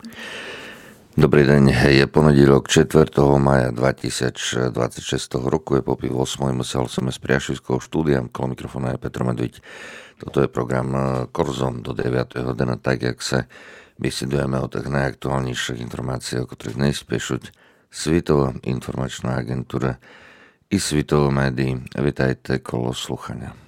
Dobrý deň, je ponedílok 4. maja 2026 roku, je po 8. Musel som s priašivskou štúdiam, kolo mikrofónu je Petr Medviť. Toto je program Korzom do 9. hodiny, tak jak sa vysidujeme o tých najaktuálnejších informácií, o ktorých nejspiešuť Svitovo informačná agentúra i Svitovo médií. Vitajte kolo sluchania.